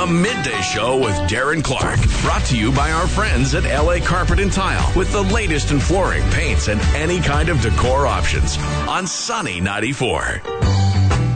Midday Show with Darren Clark. Brought to you by our friends at LA Carpet and Tile with the latest in flooring, paints, and any kind of decor options on Sunny 94.